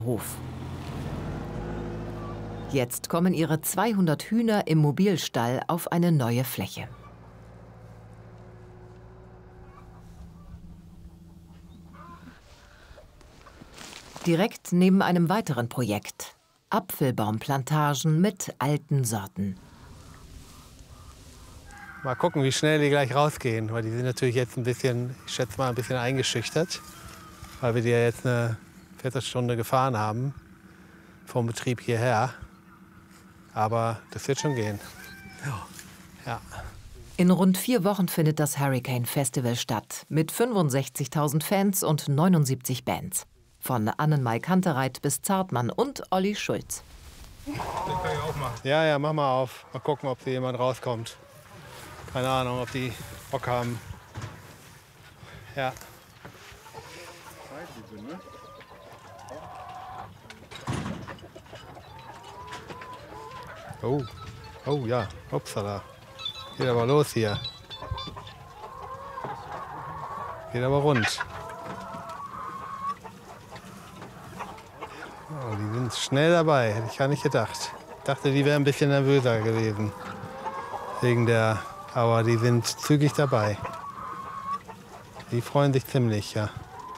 Hof. Jetzt kommen ihre 200 Hühner im Mobilstall auf eine neue Fläche. Direkt neben einem weiteren Projekt: Apfelbaumplantagen mit alten Sorten. Mal gucken, wie schnell die gleich rausgehen, weil die sind natürlich jetzt ein bisschen, ich schätze mal, ein bisschen eingeschüchtert, weil wir die ja jetzt eine Viertelstunde gefahren haben vom Betrieb hierher. Aber das wird schon gehen. Ja. In rund 4 Wochen findet das Hurricane Festival statt, mit 65.000 Fans und 79 Bands. Von Annenmai Kantereit bis Zartmann und Olli Schulz. Den kann ich auch machen. Ja, mach mal auf. Mal gucken, ob hier jemand rauskommt. Keine Ahnung, ob die Bock haben. Ja. Oh ja, upsala. Geht aber los hier. Geht aber rund. Oh, die sind schnell dabei, hätte ich gar nicht gedacht. Ich dachte, die wären ein bisschen nervöser gewesen. Aber die sind zügig dabei. Die freuen sich ziemlich, ja.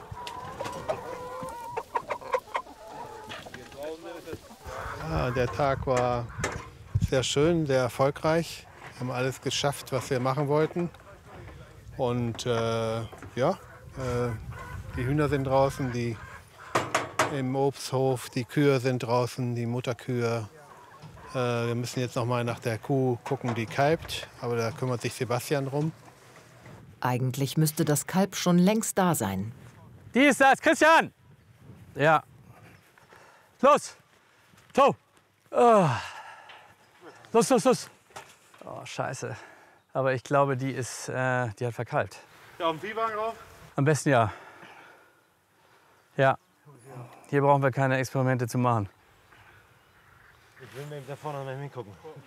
Ja, der Tag war sehr schön, sehr erfolgreich. Wir haben alles geschafft, was wir machen wollten. Und die Hühner sind draußen, die im Obsthof, die Kühe sind draußen, die Mutterkühe. Wir müssen jetzt noch mal nach der Kuh gucken, die kalbt. Aber da kümmert sich Sebastian drum. Eigentlich müsste das Kalb schon längst da sein. Die ist das, Christian! Ja. Los! To! Oh. Los! Oh, scheiße. Aber ich glaube, die hat verkalbt. Ja, auf den Viehwagen rauf? Am besten ja. Ja. Hier brauchen wir keine Experimente zu machen. Ich will mir da vorne noch mal hingucken.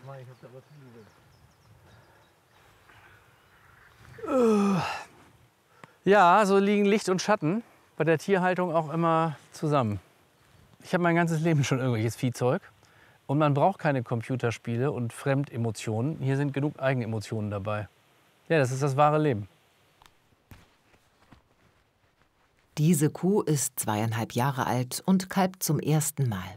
Ja, so liegen Licht und Schatten bei der Tierhaltung auch immer zusammen. Ich habe mein ganzes Leben schon irgendwelches Viehzeug. Und man braucht keine Computerspiele und Fremdemotionen. Hier sind genug Eigenemotionen dabei. Ja, das ist das wahre Leben. Diese Kuh ist 2,5 Jahre alt und kalbt zum ersten Mal.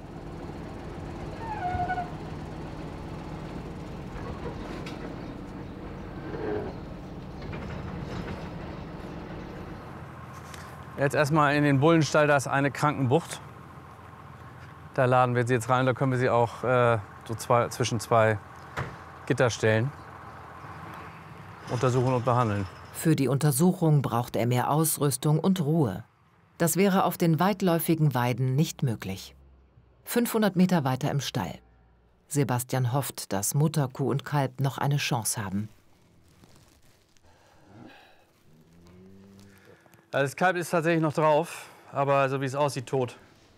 Jetzt erstmal in den Bullenstall, da ist eine Krankenbucht. Da laden wir sie jetzt rein, da können wir sie auch zwischen 2 Gitterstellen untersuchen und behandeln. Für die Untersuchung braucht er mehr Ausrüstung und Ruhe. Das wäre auf den weitläufigen Weiden nicht möglich. 500 Meter weiter im Stall. Sebastian hofft, dass Mutter, Kuh und Kalb noch eine Chance haben. Also das Kalb ist tatsächlich noch drauf, aber so wie es aussieht, tot.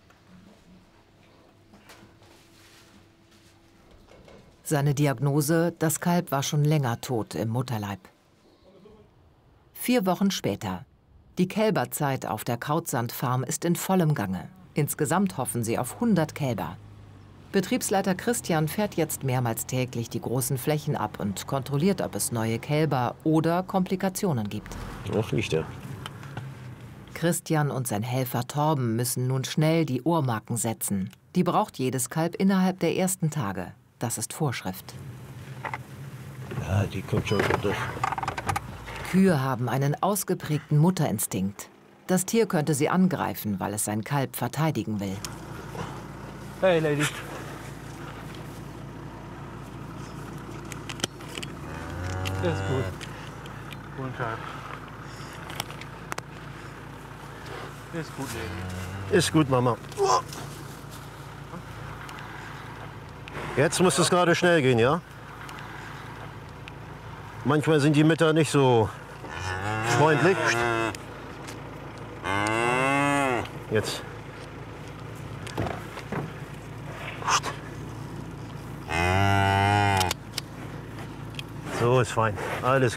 Seine Diagnose: Das Kalb war schon länger tot im Mutterleib. 4 Wochen später. Die Kälberzeit auf der Krautsandfarm ist in vollem Gange. Insgesamt hoffen sie auf 100 Kälber. Betriebsleiter Christian fährt jetzt mehrmals täglich die großen Flächen ab und kontrolliert, ob es neue Kälber oder Komplikationen gibt. Noch nicht, ja. Christian und sein Helfer Torben müssen nun schnell die Ohrmarken setzen. Die braucht jedes Kalb innerhalb der ersten Tage. Das ist Vorschrift. Ja, die kommt schon durch. Kühe haben einen ausgeprägten Mutterinstinkt. Das Tier könnte sie angreifen, weil es sein Kalb verteidigen will. Hey, Lady. Das ist gut. Guten Tag. Ist gut, Lady. Ist gut, Mama. Jetzt muss es gerade schnell gehen, ja? Manchmal sind die Mütter nicht so freundlich. Jetzt. So ist fein. Alles